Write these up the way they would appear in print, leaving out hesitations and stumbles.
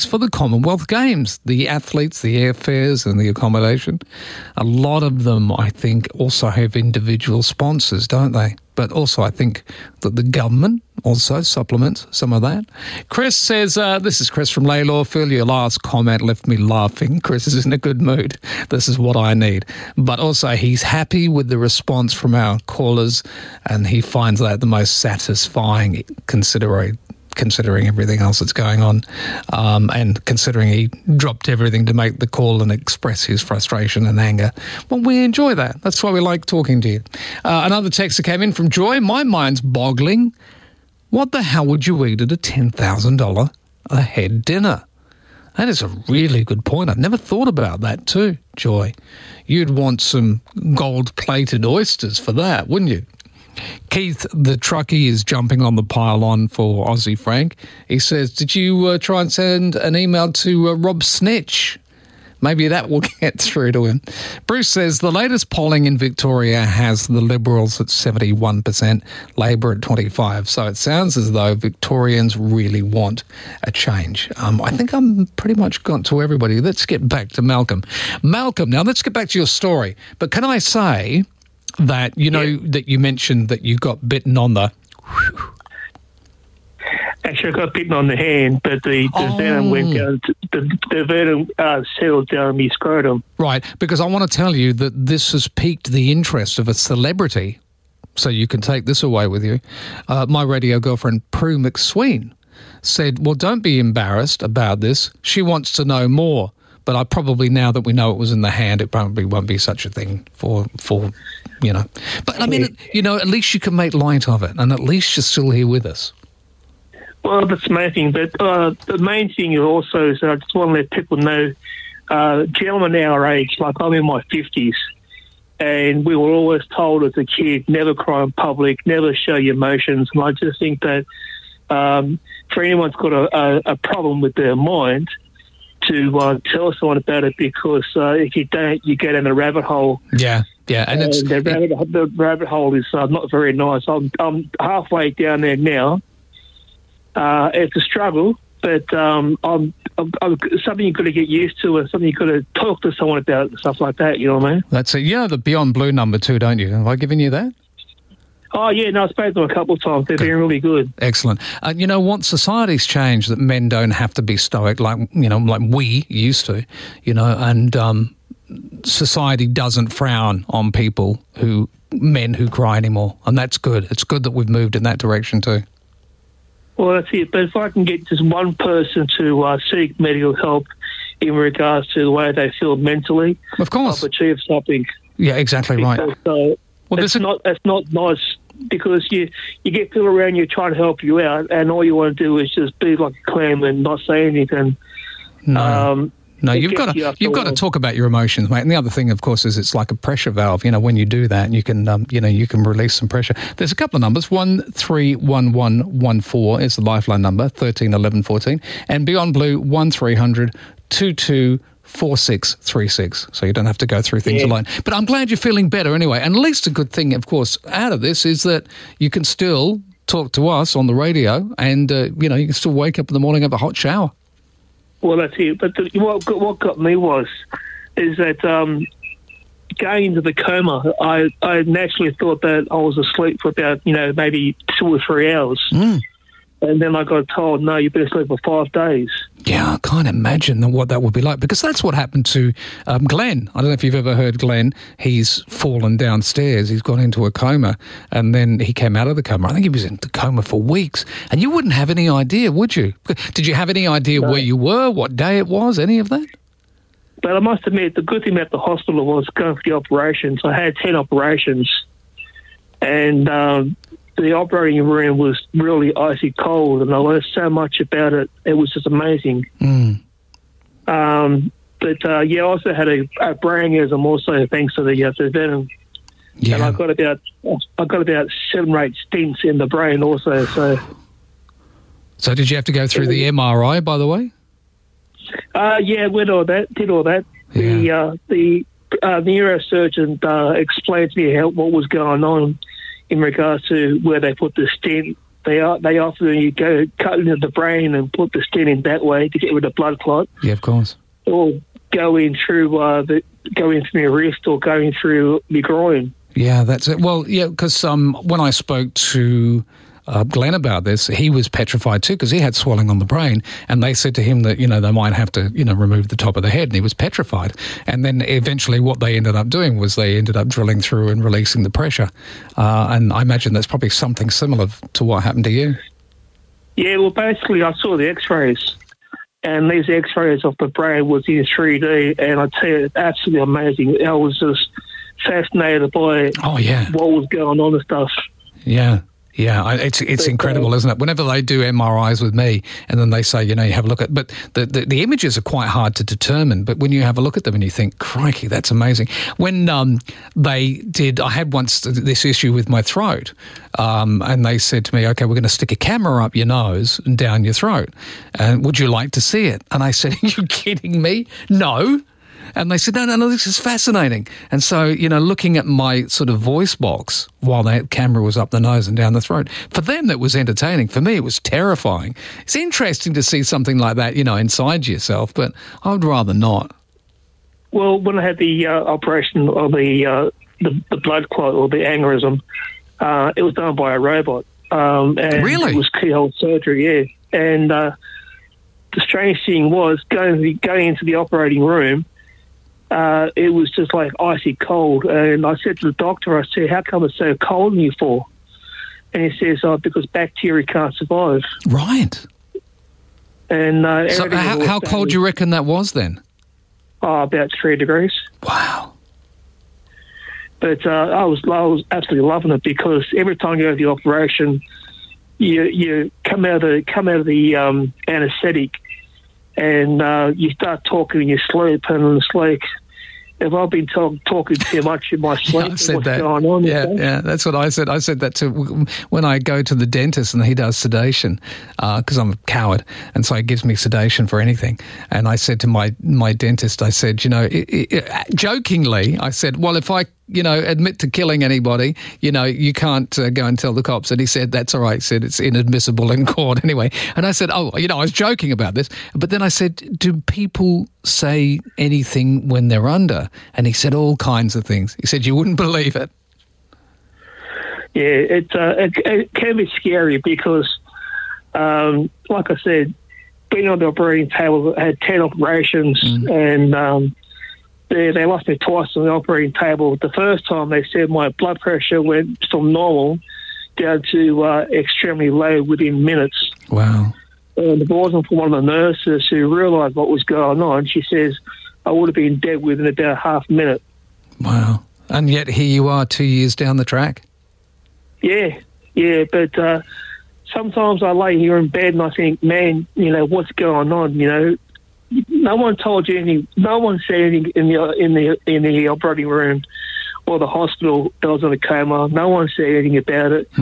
for the Commonwealth Games, the athletes, the airfares and the accommodation. A lot of them, I think, also have individual sponsors, don't they? But also I think that the government also supplements some of that. Chris says, this is Chris from Laylaw. Phil, your last comment left me laughing. Chris is in a good mood. This is what I need. But also he's happy with the response from our callers and he finds that the most satisfying considering everything else that's going on, and considering he dropped everything to make the call and express his frustration and anger. Well, we enjoy that. That's why we like talking to you. Another texter came in from Joy. My mind's boggling. What the hell would you eat at a $10,000 a head dinner? That is a really good point. I've never thought about that too, Joy. You'd want some gold-plated oysters for that, wouldn't you? Keith, the truckie, is jumping on the pile-on for Aussie Frank. He says, did you try and send an email to Rob Snitch? Maybe that will get through to him. Bruce says, the latest polling in Victoria has the Liberals at 71%, Labor at 25%. So it sounds as though Victorians really want a change. I think I'm pretty much got to everybody. Let's get back to Malcolm. Malcolm, now let's get back to your story. But can I say that, that you mentioned that you got bitten on the... Actually, I got bitten on the hand, but the venom went down. The venom settled down my scrotum. Right, because I want to tell you that this has piqued the interest of a celebrity, so you can take this away with you. My radio girlfriend, Prue McSween, said, well, don't be embarrassed about this. She wants to know more. But I probably, now that we know it was in the hand, it probably won't be such a thing for. But I mean, at least you can make light of it, and at least you're still here with us. Well, that's the main thing. But the main thing also is I just want to let people know, gentlemen our age, like I'm in my 50s, and we were always told as a kid, never cry in public, never show your emotions. And I just think that for anyone who's got a problem with their mind, to tell someone about it, because if you don't, you get in a rabbit hole. Yeah, and the rabbit hole is not very nice. I'm halfway down there now. It's a struggle, but I'm something you've got to get used to, and something you've got to talk to someone about, and stuff like that. You know what I mean? That's it. You know the Beyond Blue number too, don't you? Have I given you that? Oh, yeah, no, I've spoken to them a couple of times. They've been really good. Excellent. You know what? Society's changed, that men don't have to be stoic like we used to, and society doesn't frown on men who cry anymore, and that's good. It's good that we've moved in that direction too. Well, that's it. But if I can get just one person to seek medical help in regards to the way they feel mentally, of course, I've achieved something. Yeah, exactly right. That's not nice, because you get people around you trying to help you out, and all you want to do is just be like a clam and not say anything. No, you've got to talk about your emotions, mate. And the other thing, of course, is it's like a pressure valve. When you do that, you can release some pressure. There's a couple of numbers. 131114 is the lifeline number, 13 11 14, and Beyond Blue 1300 224636. So you don't have to go through things alone. But I'm glad you're feeling better anyway. And at least a good thing, of course, out of this is that you can still talk to us on the radio, and you can still wake up in the morning, have a hot shower. Well, that's it. But what got me is that going into the coma, I naturally thought that I was asleep for about maybe 2 or 3 hours. And then I got told, no, you've been asleep for 5 days. Yeah, I can't imagine what that would be like, because that's what happened to Glenn. I don't know if you've ever heard Glenn. He's fallen downstairs. He's gone into a coma, and then he came out of the coma. I think he was in the coma for weeks. And you wouldn't have any idea, would you? Did you have any idea where you were, what day it was, any of that? But I must admit, the good thing about the hospital was going for the operations. I had 10 operations, and the operating room was really icy cold, and I learned so much about it. It was just amazing. But I also had a brain aneurysm also, thanks to the venom. Yeah. And I got about 7 or 8 stents in the brain also. So did you have to go through the MRI, by the way? Did all that. Yeah. The neurosurgeon explained to me what was going on in regards to where they put the stent they often you go cut into the brain and put the stent in that way to get rid of blood clot. Yeah, of course. Or go in through your wrist or going through your groin. Yeah, that's it. Well, yeah, because when I spoke to Glenn about this, he was petrified too because he had swelling on the brain, and they said to him that, they might have to, remove the top of the head, and he was petrified. And then eventually what they ended up doing was they ended up drilling through and releasing the pressure. And I imagine that's probably something similar to what happened to you. Yeah, well, basically I saw the x-rays, and these x-rays of the brain was in 3D, and I tell you, it's absolutely amazing. I was just fascinated by what was going on and stuff. Yeah. Yeah, it's incredible, isn't it? Whenever they do MRIs with me, and then they say, you have a look at, but the images are quite hard to determine. But when you have a look at them and you think, crikey, that's amazing. When they did, I had once this issue with my throat, and they said to me, okay, we're going to stick a camera up your nose and down your throat, and would you like to see it? And I said, are you kidding me? No. And they said, no, this is fascinating. And so, looking at my sort of voice box while that camera was up the nose and down the throat, for them that was entertaining. For me, it was terrifying. It's interesting to see something like that, inside yourself, but I would rather not. Well, when I had the operation of the blood clot or the aneurysm, it was done by a robot. And really? It was keyhole surgery, yeah. And the strange thing was going into the operating room, it was just like icy cold. And I said to the doctor, I said, how come it's so cold in you for? And he says, because bacteria can't survive. Right. And so how cold do you reckon that was then? About 3 degrees. Wow. But I was absolutely loving it because every time you go to the operation, you come out of the anaesthetic, and you start talking in your sleep, and it's like, if I've been talking too much in my sleep, I've said what's that. going on? Yeah, that's what I said. I said that to when I go to the dentist and he does sedation, because I'm a coward, and so he gives me sedation for anything. And I said to my dentist, I said, jokingly, I said, well, if I admit to killing anybody, you can't go and tell the cops. And he said, that's all right. He said, it's inadmissible in court anyway. And I said, I was joking about this. But then I said, do people say anything when they're under? And he said all kinds of things. He said, you wouldn't believe it. Yeah, it can be scary because, like I said, being on the operating table, I had 10 operations, and they lost me twice on the operating table. The first time they said my blood pressure went from normal down to extremely low within minutes. Wow. And if it wasn't for one of the nurses who realised what was going on, she says I would have been dead within about half a minute. Wow. And yet here you are 2 years down the track. Yeah, but sometimes I lay here in bed and I think, man, what's going on, No one told you anything. No one said anything in the operating room or the hospital that I was in a coma. No one said anything about it.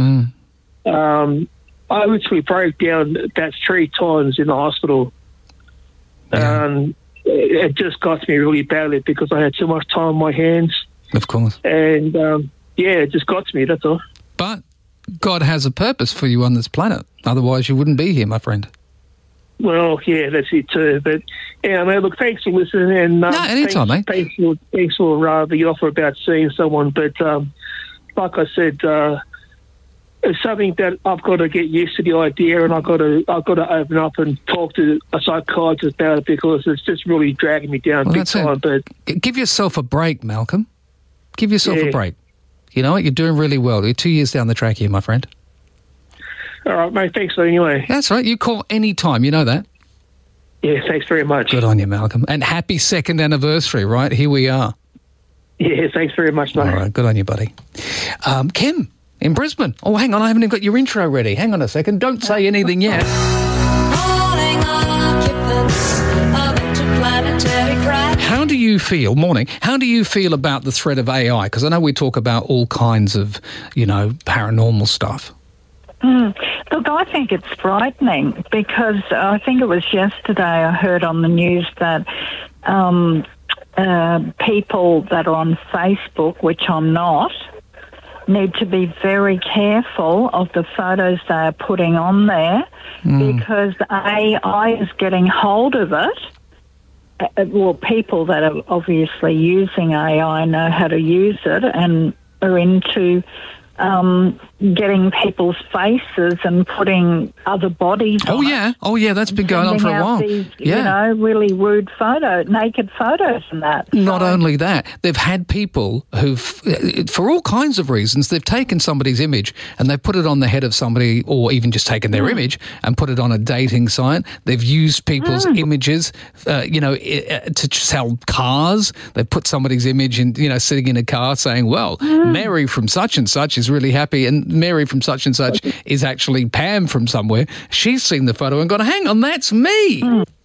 I literally broke down about 3 times in the hospital. Yeah. It just got me really badly because I had too much time on my hands. Of course. And it just got to me. That's all. But God has a purpose for you on this planet. Otherwise, you wouldn't be here, my friend. Well, yeah, that's it too. But yeah, man, look, thanks for listening. And no, anytime, mate. Thanks for the offer about seeing someone. But like I said, it's something that I've got to get used to the idea, and I've got to open up and talk to a psychiatrist about it because it's just really dragging me down big time. But give yourself a break, Malcolm. Give yourself a break. You know what? You're doing really well. You're 2 years down the track here, my friend. All right, mate. Thanks anyway. That's right. You call any time. You know that. Yeah, thanks very much. Good on you, Malcolm. And happy 2nd anniversary, right? Here we are. Yeah, thanks very much, mate. All right, good on you, buddy. Kim in Brisbane. Oh, hang on. I haven't even got your intro ready. Hang on a second. Don't say anything yet. How do you feel, morning, how do you feel about the threat of AI? Because I know we talk about all kinds of, paranormal stuff. Look, I think it's frightening because I think it was yesterday I heard on the news that people that are on Facebook, which I'm not, need to be very careful of the photos they are putting on there because AI is getting hold of it. Well, people that are obviously using AI know how to use it and are into getting people's faces and putting other bodies on it. Oh, yeah, that's been going on for a while. These, really rude naked photos and that. Not only that, they've had people who've, for all kinds of reasons, they've taken somebody's image and they've put it on the head of somebody, or even just taken their image and put it on a dating site. They've used people's images, to sell cars. They've put somebody's image in, sitting in a car saying, well, Mary from such and such is really happy, and Mary from such and such is actually Pam from somewhere. She's seen the photo and gone, hang on, that's me.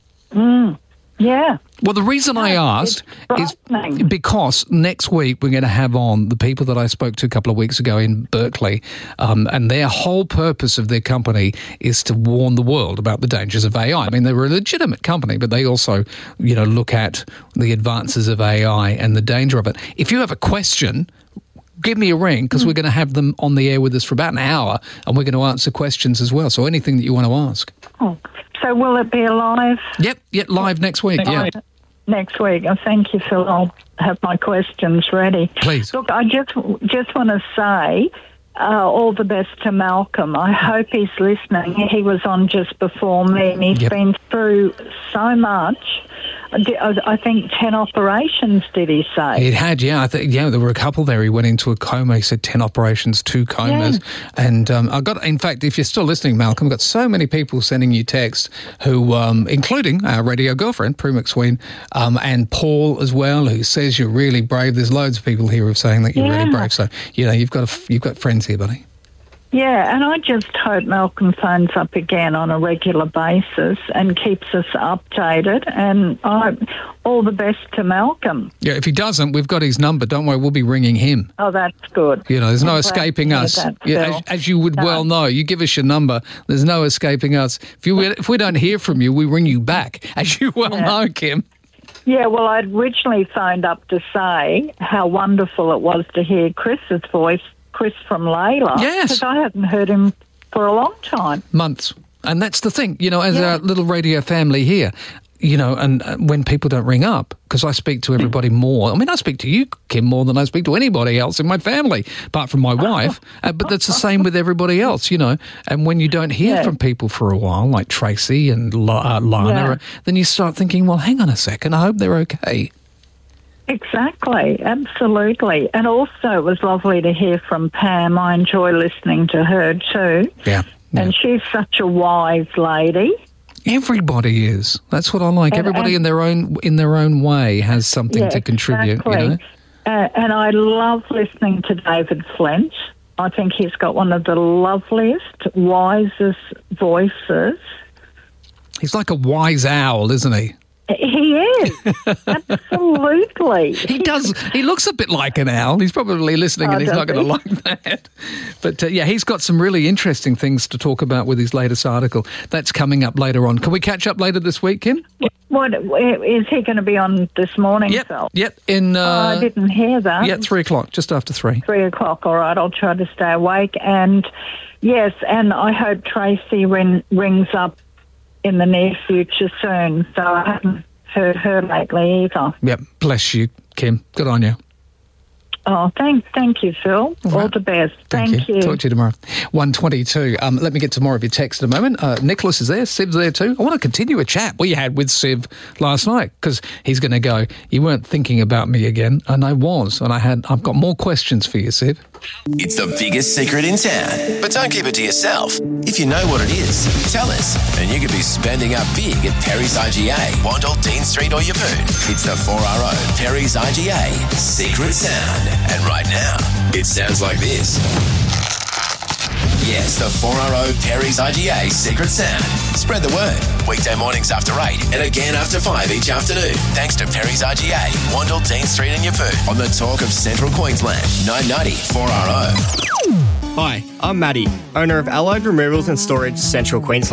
Yeah. Well, the reason I asked is because next week we're going to have on the people that I spoke to a couple of weeks ago in Berkeley, and their whole purpose of their company is to warn the world about the dangers of AI. I mean, they're a legitimate company, but they also, look at the advances of AI and the danger of it. If you have a question, give me a ring, because we're going to have them on the air with us for about an hour, and we're going to answer questions as well. So anything that you want to ask. Oh, so will it be live? Yep, live next week. Next week. Oh, thank you, Phil. I'll have my questions ready. Please. Look, I just want to say all the best to Malcolm. I hope he's listening. He was on just before me, and he's been through so much. I think 10 operations, did he say? It had, yeah. I think, there were a couple there. He went into a coma. He said 10 operations, 2 comas. Yeah. And in fact, if you're still listening, Malcolm, I've got so many people sending you texts who, including our radio girlfriend, Prue McSween, and Paul as well, who says you're really brave. There's loads of people here who are saying that you're really brave. So, you've got friends here, buddy. Yeah, and I just hope Malcolm phones up again on a regular basis and keeps us updated, and all the best to Malcolm. Yeah, if he doesn't, we've got his number. Don't worry, we'll be ringing him. Oh, that's good. There's no escaping us. As you would well know, you give us your number, there's no escaping us. If we don't hear from you, we ring you back, as you well know, Kim. Yeah, well, I'd originally phoned up to say how wonderful it was to hear Chris's voice, Chris from Layla. Yes. Because I hadn't heard him for a long time. Months. And that's the thing, as our little radio family here, and when people don't ring up, because I speak to everybody more. I mean, I speak to you, Kim, more than I speak to anybody else in my family, apart from my wife. But that's the same with everybody else, And when you don't hear from people for a while, like Tracy and Lana, then you start thinking, well, hang on a second, I hope they're okay. Exactly, absolutely. And also it was lovely to hear from Pam. I enjoy listening to her too. Yeah. And she's such a wise lady. Everybody is. That's what I like. Everybody in their own way has something to contribute, exactly. And I love listening to David Flint. I think he's got one of the loveliest, wisest voices. He's like a wise owl, isn't he? He is. Absolutely. He does. He looks a bit like an owl. He's probably listening and he's not going to like that. But, he's got some really interesting things to talk about with his latest article. That's coming up later on. Can we catch up later this week, Kim? What, is he going to be on this morning, Phil? Yep. I didn't hear that. Yeah, 3 o'clock, just after 3. 3 o'clock, all right. I'll try to stay awake. And, yes, and I hope Tracy rings up in the near future soon. So I haven't heard her lately either. Yep. Bless you, Kim. Good on you. Oh, thank you, Phil. All the best. Thank you. Talk to you tomorrow. 1:22. Let me get to more of your text in a moment. Nicholas is there. Siv's there too. I want to continue a chat we had with Siv last night, because he's going to go, you weren't thinking about me again. And I was. And I've got more questions for you, Siv. It's the biggest secret in town. But don't keep it to yourself. If you know what it is, tell us. And you could be spending up big at Perry's IGA, Wandle, Dean Street or Yeppoon. It's the 4RO Perry's IGA Secret Sound. And right now, it sounds like this. Yes, the 4RO Perry's IGA Secret Sound. Spread the word. Weekday mornings after 8 and again after 5 each afternoon. Thanks to Perry's IGA, Wandle, Dean Street and Yeppoon. On the talk of Central Queensland, 990 4RO. Hi, I'm Maddie, owner of Allied Removals and Storage, Central Queensland.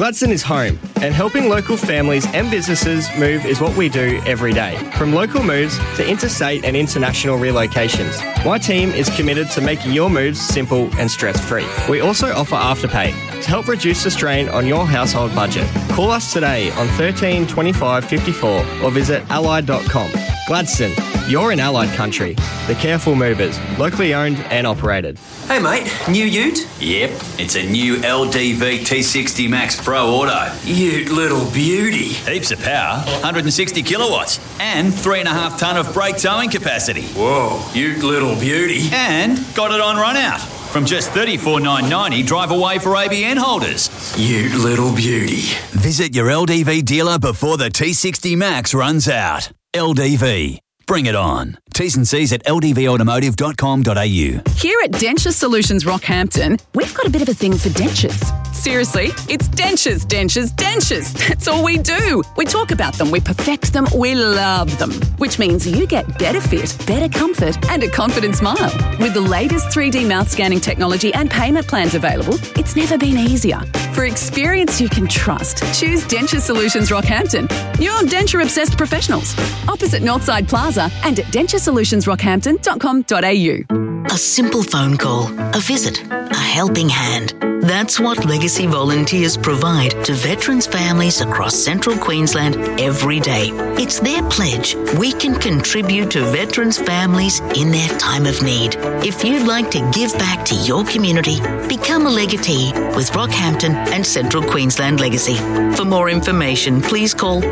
Gladstone is home, and helping local families and businesses move is what we do every day. From local moves to interstate and international relocations, my team is committed to making your moves simple and stress-free. We also offer Afterpay to help reduce the strain on your household budget. Call us today on 13 25 54 or visit allied.com. Gladstone, you're in Allied country. The Careful Movers, locally owned and operated. Hey mate, new ute? Yep, it's a new LDV T60 Max Pro Auto. Ute little beauty. Heaps of power, 160 kilowatts, and 3.5 tonne of brake towing capacity. Whoa, ute little beauty. And got it on run out. From just $34,990 drive away for ABN holders. Ute little beauty. Visit your LDV dealer before the T60 Max runs out. LDV. Bring it on. T's and C's at ldvautomotive.com.au. Here at Denture Solutions Rockhampton, we've got a bit of a thing for dentures. Seriously, it's dentures, dentures, dentures. That's all we do. We talk about them, we perfect them, we love them. Which means you get better fit, better comfort, and a confident smile. With the latest 3D mouth scanning technology and payment plans available, it's never been easier. For experience you can trust, choose Denture Solutions Rockhampton. Your denture-obsessed professionals. Opposite Northside Plaza and at denturesolutions.rockhampton.com.au. A simple phone call, a visit, a helping hand. That's what Legacy volunteers provide to veterans' families across central Queensland every day. It's their pledge we can contribute to veterans' families in their time of need. If you'd like to give back to your community, become a legatee with Rockhampton and Central Queensland Legacy. For more information, please call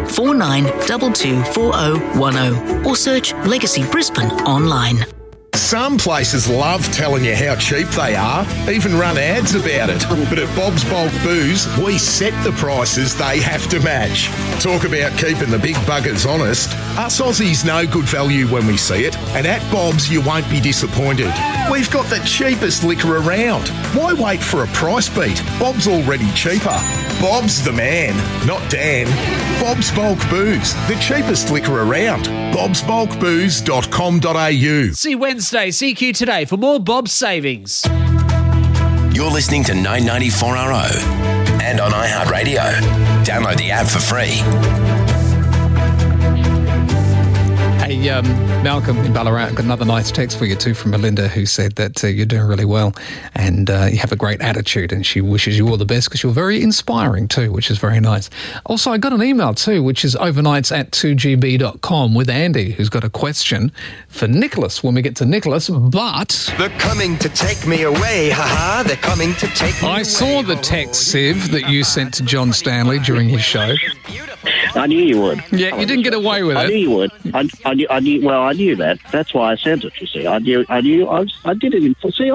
49224010 or search Legacy Brisbane online. Some places love telling you how cheap they are, even run ads about it. But at Bob's Bulk Booze, we set the prices they have to match. Talk about keeping the big buggers honest. Us Aussies know good value when we see it, and at Bob's you won't be disappointed. We've got the cheapest liquor around. Why wait for a price beat? Bob's already cheaper. Bob's the man, not Dan. Bob's Bulk Booze, the cheapest liquor around. bobsbulkbooze.com.au. See Wednesday, CQ Today for more Bob's savings. You're listening to 994RO and on iHeartRadio. Download the app for free. Hey, Malcolm in Ballarat, got another nice text for you too from Melinda, who said that you're doing really well and you have a great attitude, and she wishes you all the best because you're very inspiring too, which is very nice. Also, I got an email too, which is overnights@2gb.com with Andy, who's got a question for Nicholas when we get to Nicholas, but... They're coming to take me away, haha, they're coming to take me away. I saw the text, Siv, that you sent to John Stanley during his show. I knew you would. Yeah, you didn't get away with it. I knew you would. I knew. Well, I knew that. That's why I sent it. You see, I did it. See,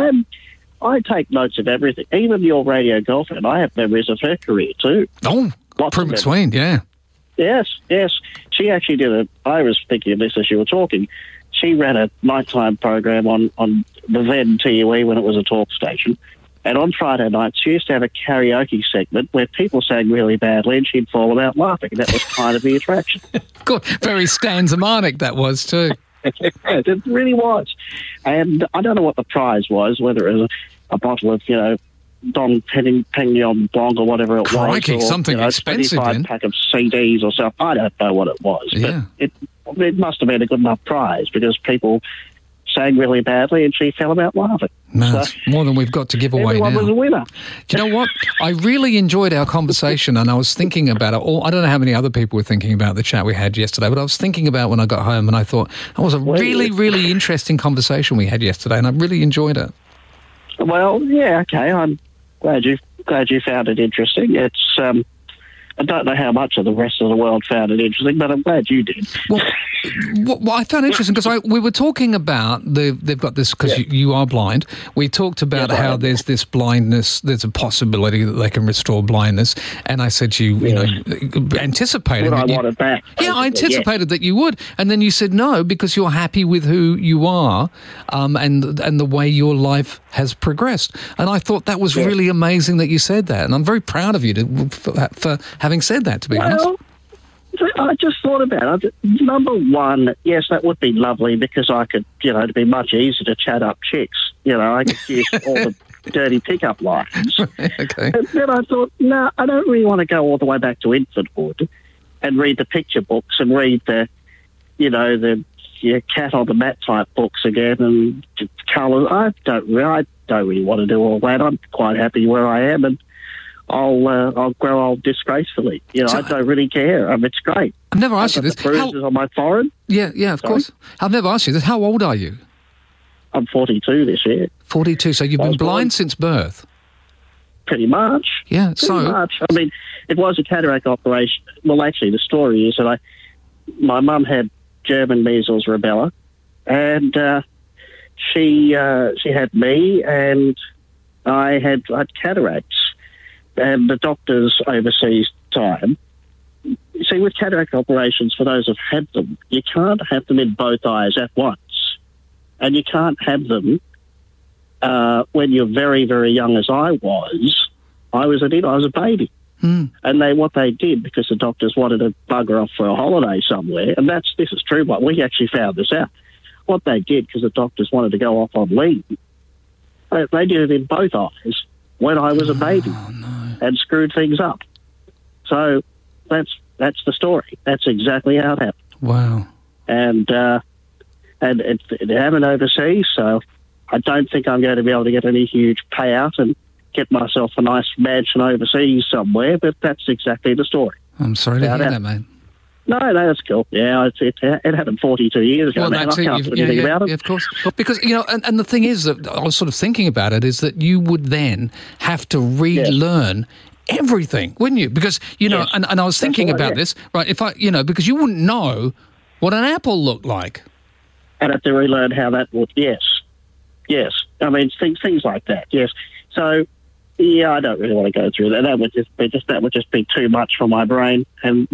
I take notes of everything. Even your radio girlfriend. I have memories of her career too. Oh, Prue McSween, yeah. Yes. She actually did it. I was thinking of this as you were talking. She ran a nighttime program on the then TUE when it was a talk station. And on Friday nights, she used to have a karaoke segment where people sang really badly and she'd fall about laughing. And that was kind of the attraction. Good. Very Stanzamanic that was too. It really was. And I don't know what the prize was, whether it was a bottle of, Dom Pignon Blanc or whatever it was. Or, something expensive, 25 pack of CDs or something. I don't know what it was. Yeah. But it must have been a good enough prize because people sang really badly and she fell about laughing. No, it's more than we've got to give away now. Everyone was a winner. Do you know what? I really enjoyed our conversation, and I was thinking about it. I don't know how many other people were thinking about the chat we had yesterday, but I was thinking about when I got home, and I thought that was a really, really interesting conversation we had yesterday, and I really enjoyed it. Well, yeah, okay. I'm glad you found it interesting. It's I don't know how much of the rest of the world found it interesting, but I'm glad you did. Well, I found it interesting because we were talking about they've got this because you are blind. We talked about how there's this blindness. There's a possibility that they can restore blindness, and I said to you, anticipated. Would I want it back? Yeah, I anticipated that you would, and then you said no because you're happy with who you are, and the way your life has progressed. And I thought that was really amazing that you said that, and I'm very proud of you for having said that, to be honest. I just thought about it. Number one, yes, that would be lovely because I could, it'd be much easier to chat up chicks. I could use all the dirty pickup lines. Okay. And then I thought, no, I don't really want to go all the way back to infanthood and read the picture books and read the cat on the mat type books again and colours. I don't really want to do all that. I'm quite happy where I am, and I'll grow old disgracefully. I don't really care. It's great. I've never asked you this. Bruises on my forehead. Yeah, of course. I've never asked you this. How old are you? I'm 42 this year. 42. So you've been blind since birth. Pretty much. Yeah. Pretty much. I mean, it was a cataract operation. Well, actually, the story is that my mum had German measles rubella, and she had me, and I had cataracts. And the doctors overseas time. See, with cataract operations, for those who've had them, you can't have them in both eyes at once. And you can't have them when you're very, very young, as I was. I was a baby. And what they did, because the doctors wanted to bugger off for a holiday somewhere, and this is true, but we actually found this out. What they did, because the doctors wanted to go off on leave, they did it in both eyes when I was a baby and screwed things up. So that's the story. That's exactly how it happened. Wow. And it happened overseas, so I don't think I'm going to be able to get any huge payout and get myself a nice mansion overseas somewhere, but that's exactly the story. I'm sorry to hear that, mate. No, that's cool. Yeah, it happened 42 years ago. Well, man. that's I can't do anything about it. Yeah, of course. Because, and the thing is that I was sort of thinking about it is that you would then have to relearn everything, wouldn't you? Because, and I was thinking about this, right, if because you wouldn't know what an apple looked like. And have to relearn how that would, yes. I mean, things like that, yes. So, yeah, I don't really want to go through that. That would just be too much for my brain. And,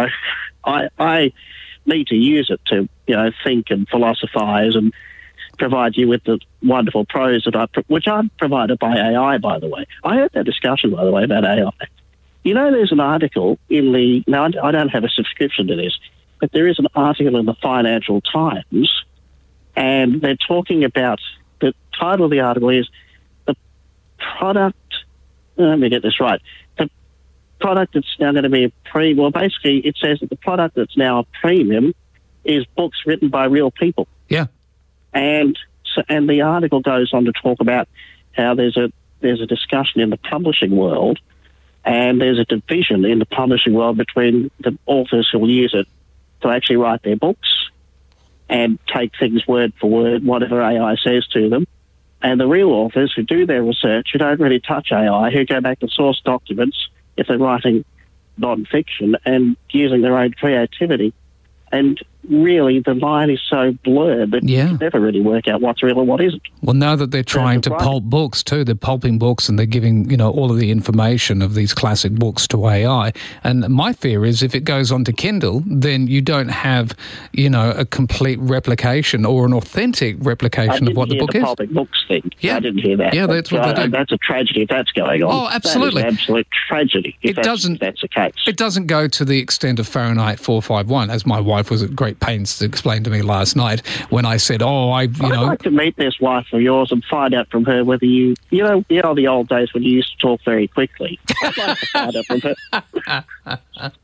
I need to use it to, think and philosophise and provide you with the wonderful prose which I'm provided by AI, by the way. I had that discussion, by the way, about AI. There's an article now I don't have a subscription to this, but there is an article in the Financial Times, and they're talking about, the title of the article is the product, let me get this right, the product that's now going to be basically it says that the product that's now a premium is books written by real people. Yeah. And the article goes on to talk about how there's a discussion in the publishing world, and there's a division in the publishing world between the authors who will use it to actually write their books and take things word for word, whatever AI says to them, and the real authors who do their research, who don't really touch AI, who go back to source documents if they're writing non-fiction and using their own creativity. And really, the line is so blurred that you can never really work out what's real and what isn't. Well, now that they're trying to pulp books too, they're pulping books and they're giving, all of the information of these classic books to AI. And my fear is if it goes on to Kindle, then you don't have, a complete replication or an authentic replication of what the book is. I didn't hear the pulping books thing. Yeah. I didn't hear that. Yeah, that's what they do. That's a tragedy if that's going on. Oh, absolutely. That is an absolute tragedy if that's the case. It doesn't go to the extent of Fahrenheit 451, as my wife was at great pains to explain to me last night when I said, I'd like to meet this wife of yours and find out from her whether you know the old days when you used to talk very quickly. I'd like to find out from her.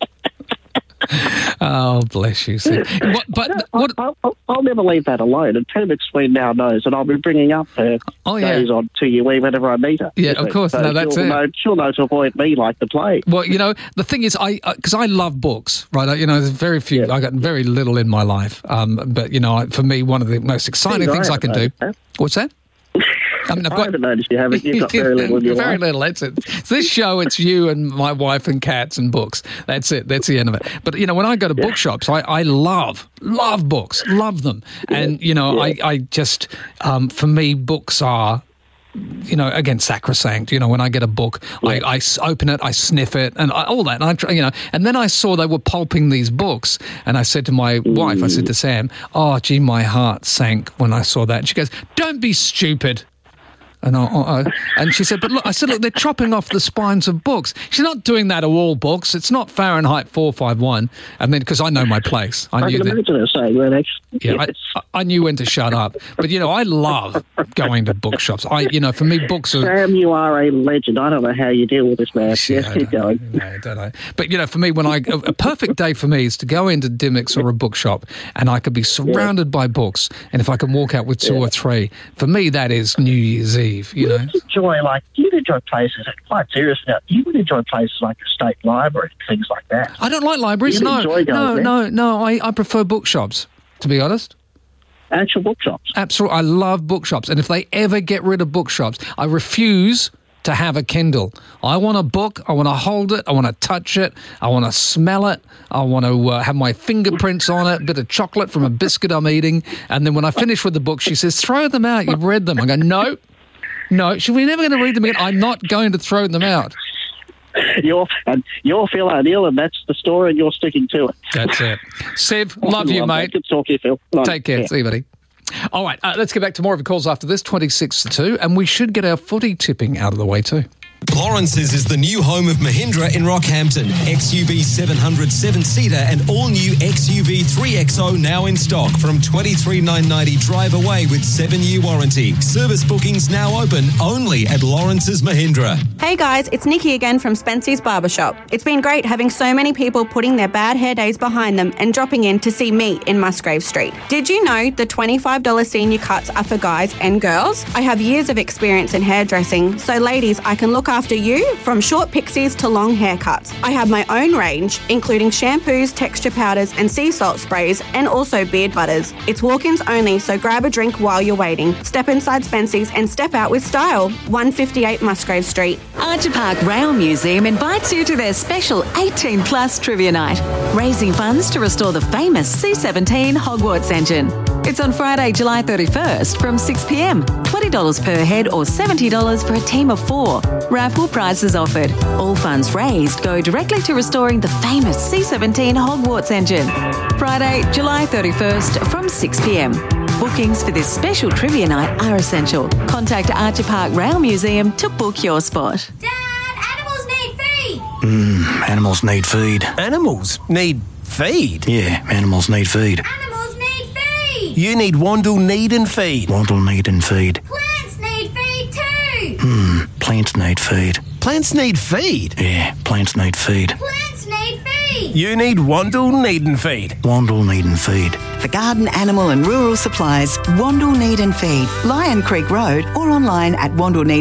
Oh, bless you. I'll never leave that alone. And Ted McSween now knows that I'll be bringing up her days on 2UE whenever I meet her. Yeah, of course. So that's it. She'll know to avoid me like the plague. Well, the thing is, because I love books, right? There's very few. I got very little in my life. But, for me, one of the most exciting things I can do. What's that? I haven't noticed you haven't. You've got very little in your life. Very little, that's it. So this show, it's you and my wife and cats and books. That's it. That's the end of it. But, when I go to bookshops, I love books, love them. Yeah. And, I just, for me, books are, again, sacrosanct. When I get a book, I open it, I sniff it, and all that. And and then I saw they were pulping these books, and I said to my wife, I said to Sam, "Oh, gee, my heart sank when I saw that." And she goes, "Don't be stupid." And she said, but look, I said, look, they're chopping off the spines of books. She's not doing that to all books. It's not Fahrenheit 451. And then, because I know my place. I can imagine her saying that, actually. Yeah, I knew when to shut up. But, I love going to bookshops. For me, books are... Sam, you are a legend. I don't know how you deal with this, man. Yes, keep going. No, I don't know. But, for me, a perfect day for me is to go into Dymocks or a bookshop and I could be surrounded by books. And if I can walk out with two or three, for me, that is New Year's Eve. You you'd enjoy places, quite seriously, you would enjoy places like the State Library, things like that. I don't like libraries, no. I prefer bookshops, to be honest. Actual bookshops? Absolutely. I love bookshops. And if they ever get rid of bookshops, I refuse to have a Kindle. I want a book. I want to hold it. I want to touch it. I want to smell it. I want to have my fingerprints on it, a bit of chocolate from a biscuit I'm eating. And then when I finish with the book, she says, throw them out. You've read them. I go, no, we're never going to read them again. I'm not going to throw them out. You're Phil O'Neill, and that's the story, and you're sticking to it. That's it. Sev, love you, mate. Good to talk to you, Phil. Take care. Yeah. See you, buddy. All right, let's get back to more of your calls after this, 26 to 2, and we should get our footy tipping out of the way too. Lawrence's is the new home of Mahindra in Rockhampton. XUV 700 7-seater and all-new XUV 3XO now in stock from $23,990 drive away with 7-year warranty. Service bookings now open only at Lawrence's Mahindra. Hey guys, it's Nikki again from Spency's Barbershop. It's been great having so many people putting their bad hair days behind them and dropping in to see me in Musgrave Street. Did you know the $25 senior cuts are for guys and girls? I have years of experience in hairdressing, so ladies, I can look after you from short pixies to long haircuts. I have my own range, including shampoos, texture powders and sea salt sprays, and also beard butters. It's walk-ins only, so grab a drink while you're waiting. Step inside Spency's and step out with style. 158 Musgrave Street. Archer Park Rail Museum invites you to their special 18 Plus Trivia Night, raising funds to restore the famous C-17 Hogwarts engine. It's on Friday, July 31st from 6 p.m. $20 per head or $70 for a team of 4. Raffle prizes offered. All funds raised go directly to restoring the famous C-17 Hogwarts engine. Friday, July 31st from 6 p.m. Bookings for this special trivia night are essential. Contact Archer Park Rail Museum to book your spot. Dad, animals need feed. Animals need feed. Animals need feed? Yeah, animals need feed. Animals need feed. You need Wandle Need and Feed. Wandle Need and Feed. Plants need feed too. Plants need feed. Plants need feed? Yeah, plants need feed. Plants need feed. You need Wandle Need and Feed. Wandle Need and Feed. For garden, animal and rural supplies, Wandle Need and Feed, Lion Creek Road, or online at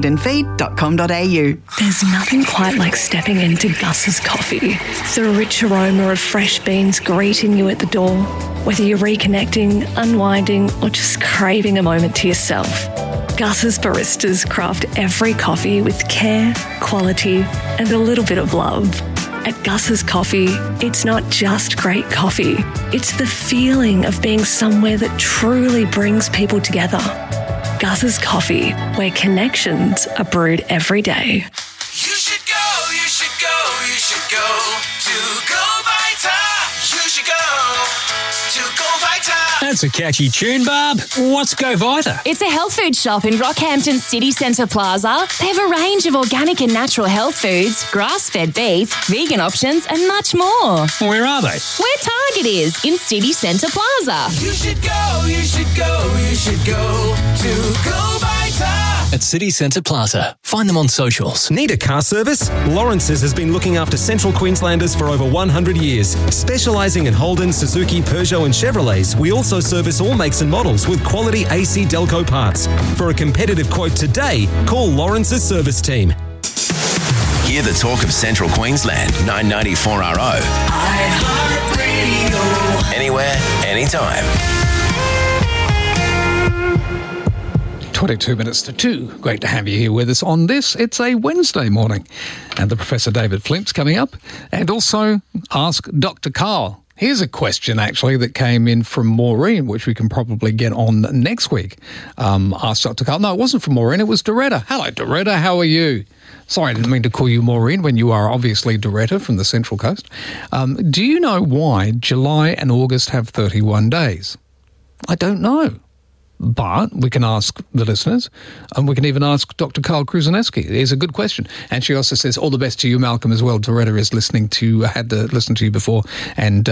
wandleneedandfeed.com.au. There's nothing quite like stepping into Gus's Coffee. The rich aroma of fresh beans greeting you at the door. Whether you're reconnecting, unwinding, or just craving a moment to yourself, Gus's baristas craft every coffee with care, quality, and a little bit of love. At Gus's Coffee, it's not just great coffee. It's the feeling of being somewhere that truly brings people together. Gus's Coffee, where connections are brewed every day. You should go, you should go, you should go to Go Vita. You should go to Go Vita. That's a catchy tune, Barb. What's Go Vita? It's a health food shop in Rockhampton City Centre Plaza. They have a range of organic and natural health foods, grass-fed beef, vegan options, and much more. Where are they? Where Target is, in City Centre Plaza. You should go, you should go, you should go to Go Vita. At City Centre Plaza. Find them on socials. Need a car service? Lawrence's has been looking after Central Queenslanders for over 100 years. Specialising in Holden, Suzuki, Peugeot and Chevrolets, we also service all makes and models with quality AC Delco parts. For a competitive quote today, call Lawrence's service team. Hear the talk of Central Queensland, 994RO. Anywhere, anytime. 22 minutes to 2. Great to have you here with us on this. It's a Wednesday morning. And the Professor David Flimp's coming up. And also Ask Dr. Carl. Here's a question, actually, that came in from Maureen, which we can probably get on next week. Ask Dr. Carl. No, it wasn't from Maureen. It was Doretta. Hello, Doretta. How are you? Sorry, I didn't mean to call you Maureen when you are obviously Doretta from the Central Coast. Do you know why July and August have 31 days? I don't know. But we can ask the listeners, and we can even ask Dr. Carl Kruzaneski. It's a good question. And she also says, all the best to you, Malcolm, as well. Doretta is listening to you before, and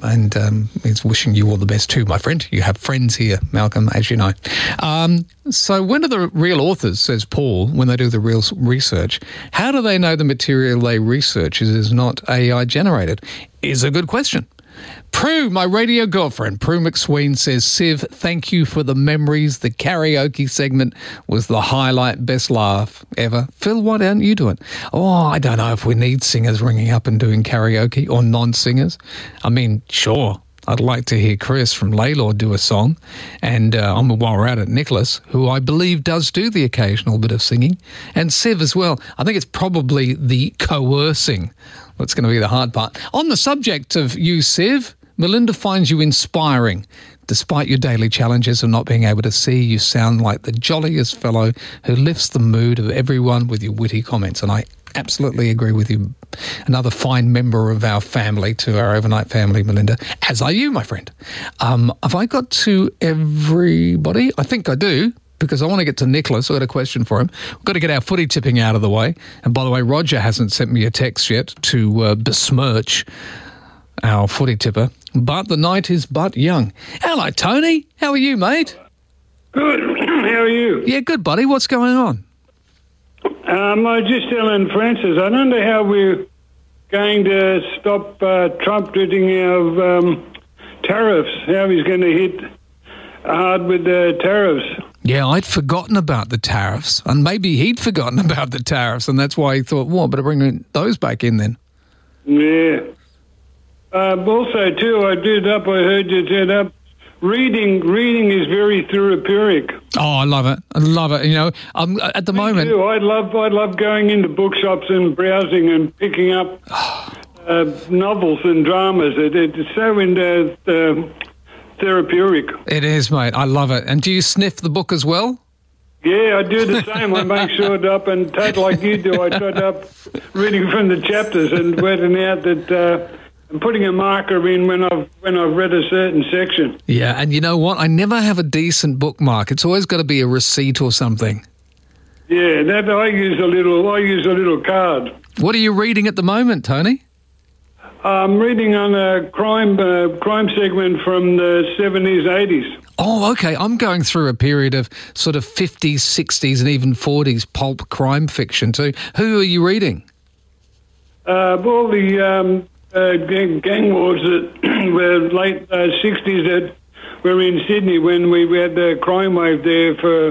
is wishing you all the best too, my friend. You have friends here, Malcolm, as you know. So when are the real authors, says Paul, when they do the real research, how do they know the material they research is not AI generated? Is a good question. Prue, my radio girlfriend, Prue McSween says, Siv, thank you for the memories. The karaoke segment was the highlight, best laugh ever. Phil, why don't you do it? Oh, I don't know if we need singers ringing up and doing karaoke or non-singers. I mean, sure, I'd like to hear Chris from Laylor do a song. And while we're at it, Nicholas, who I believe does do the occasional bit of singing. And Siv as well. I think it's probably the coercing that's going to be the hard part. On the subject of you, Siv, Melinda finds you inspiring. Despite your daily challenges of not being able to see, you sound like the jolliest fellow who lifts the mood of everyone with your witty comments. And I absolutely agree with you. Another fine member of our family, to our overnight family, Melinda, as are you, my friend. Have I got to everybody? I think I do, because I want to get to Nicholas. I've got a question for him. We've got to get our footy tipping out of the way. And by the way, Roger hasn't sent me a text yet to besmirch our footy tipper. But the night is but young. Hello, Tony. How are you, mate? Good. How are you? Yeah, good, buddy. What's going on? I was just telling Francis, I don't know how we're going to stop Trump getting our tariffs, how he's going to hit hard with the tariffs. Yeah, I'd forgotten about the tariffs, and maybe he'd forgotten about the tariffs, and that's why he thought, well, better bring those back in then. Yeah. Also, too, I heard you said up, reading is very therapeutic. Oh, I love it. I love it. You know, at the moment... Too. I love going into bookshops and browsing and picking up novels and dramas. It's so therapeutic. It is, mate. I love it. And do you sniff the book as well? Yeah, I do the same. I make sure it up and take like you do. I try up reading from the chapters and working out that I'm putting a marker in when I've read a certain section. Yeah, and you know what? I never have a decent bookmark. It's always got to be a receipt or something. Yeah, that I use a little card. What are you reading at the moment, Tony? I'm reading on a crime segment from the 70s, 80s. Oh, okay. I'm going through a period of sort of 50s, 60s and even 40s pulp crime fiction too. Who are you reading? All the gang wars that were late 60s that were in Sydney when we had the crime wave there for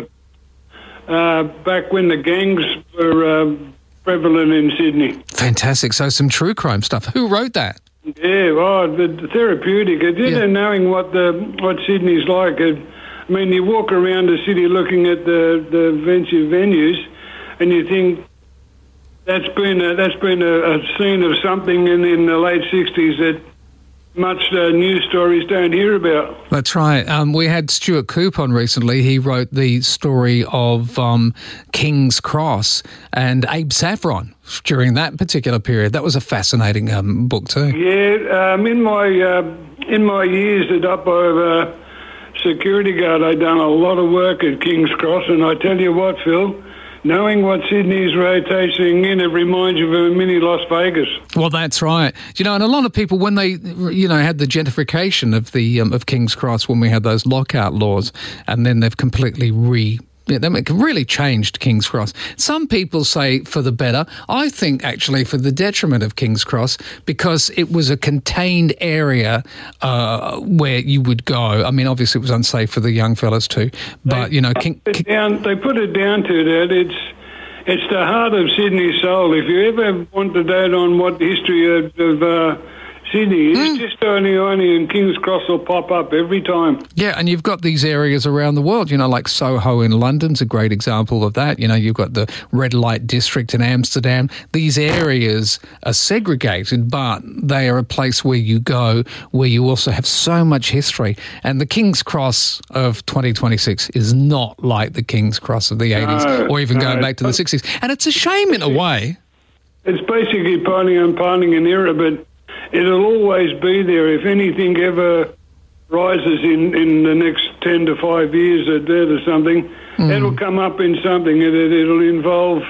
back when the gangs were prevalent in Sydney. Fantastic. So some true crime stuff. Who wrote that? Yeah, the therapeutic. It's just knowing what Sydney's like. I mean, you walk around the city looking at the venues, and you think that's been a scene of something in the late 60s that much news stories don't hear about. That's right. We had Stuart Coupe on recently. He wrote the story of King's Cross and Abe Saffron during that particular period. That was a fascinating book too. Yeah, in my years at Upper security guard, I'd done a lot of work at King's Cross, and I tell you what, Phil, knowing what Sydney's rotating in, it reminds you of a mini Las Vegas. Well, that's right. You know, and a lot of people, when they, had the gentrification of the of King's Cross, when we had those lockout laws, and then they've completely really changed King's Cross. Some people say for the better. I think actually for the detriment of King's Cross, because it was a contained area where you would go. I mean, obviously it was unsafe for the young fellas too. But they put it down to that. It's the heart of Sydney's soul. If you ever want to date on what the history of Sydney is, just only and King's Cross will pop up every time. Yeah, and you've got these areas around the world, like Soho in London's a great example of that. You've got the red light district in Amsterdam. These areas are segregated, but they are a place where you go, where you also have so much history. And the King's Cross of 2026 is not like the King's Cross of the 80s or even going back to the 60s. And it's a shame in a way. It's basically piling an era, but it'll always be there. If anything ever rises in the next 10 to 5 years or something, that'll come up in something. It'll involve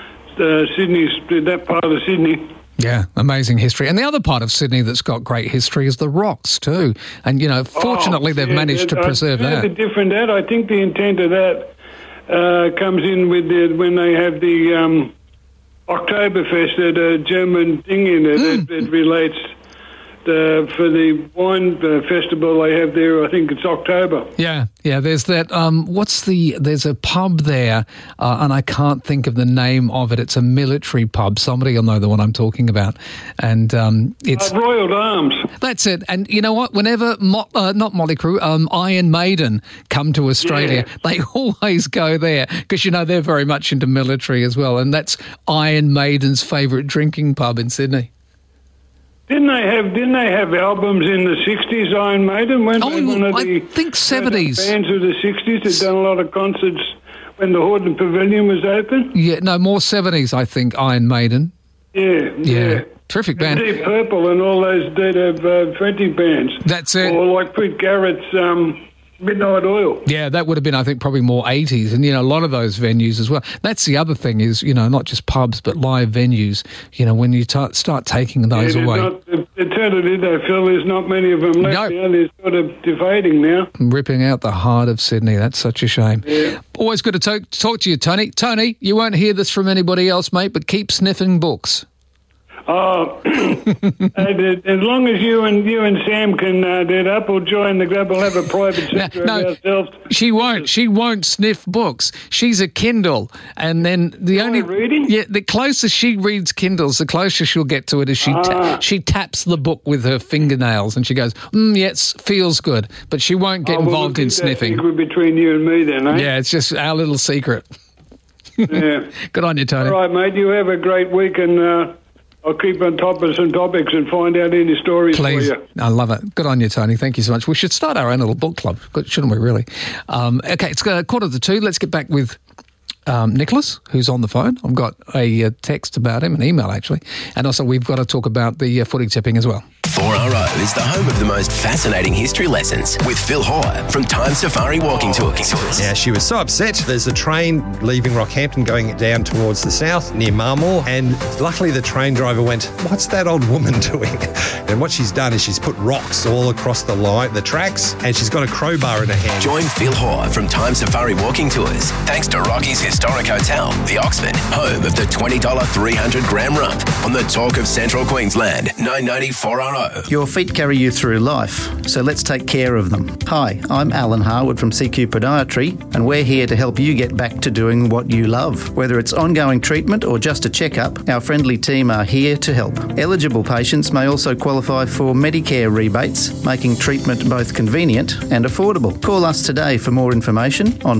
that part of Sydney. Yeah, amazing history. And the other part of Sydney that's got great history is the rocks too. And, fortunately they've managed to preserve that. I think the intent of that comes in with when they have the Oktoberfest, a German thing in it that relates for the wine festival they have there. I think it's October. Yeah. There's that. There's a pub there, and I can't think of the name of it. It's a military pub. Somebody will know the one I'm talking about, and it's Royal Arms. That's it. And you know what? Whenever not Motley Crue, Iron Maiden come to Australia, they always go there because they're very much into military as well, and that's Iron Maiden's favourite drinking pub in Sydney. Didn't they have albums in the 60s, Iron Maiden? I think 70s. Bands of the 60s had done a lot of concerts when the Horton Pavilion was open? Yeah, no, more 70s, I think, Iron Maiden. Yeah. Terrific band. Deep Purple and all those French bands. That's it. Or like Pete Garrett's Midnight Oil. Yeah, that would have been, I think, probably more 80s. And, a lot of those venues as well. That's the other thing is, not just pubs, but live venues. When you start taking those away. It turned into Phil, there's not many of them left now. They're sort of defading now. Ripping out the heart of Sydney. That's such a shame. Yeah. Always good to talk to you, Tony. Tony, you won't hear this from anybody else, mate, but keep sniffing books. Oh, as long as you and Sam can do it up, we'll join the club. We'll have a private sector of ourselves. She won't. She won't sniff books. She's a Kindle, and then reading. Yeah, the closer she reads Kindles, the closer she'll get to it. As she taps the book with her fingernails, and she goes, "Yes, feels good," but she won't get involved in sniffing. Secret between you and me, then, eh? Yeah, it's just our little secret. Yeah. Good on you, Tony. All right, mate. You have a great week, and I'll keep on top of some topics and find out any stories for you. I love it. Good on you, Tony. Thank you so much. We should start our own little book club, shouldn't we, really? Okay, it's 1:45. Let's get back with Nicholas, who's on the phone. I've got a text about him, an email, actually. And also we've got to talk about the footy tipping as well. 4RO is the home of the most fascinating history lessons with Phil Hoare from Time Safari Walking Tours. Yeah, she was so upset. There's a train leaving Rockhampton going down towards the south near Marmore, and luckily the train driver went, "What's that old woman doing?" And what she's done is she's put rocks all across the tracks, and she's got a crowbar in her hand. Join Phil Hoare from Time Safari Walking Tours thanks to Rocky's Historic Hotel, the Oxford, home of the $20 300-gram rump on the Talk of Central Queensland, 990 4RO. Your feet carry you through life, so let's take care of them. Hi, I'm Alan Harwood from CQ Podiatry, and we're here to help you get back to doing what you love. Whether it's ongoing treatment or just a checkup, our friendly team are here to help. Eligible patients may also qualify for Medicare rebates, making treatment both convenient and affordable. Call us today for more information on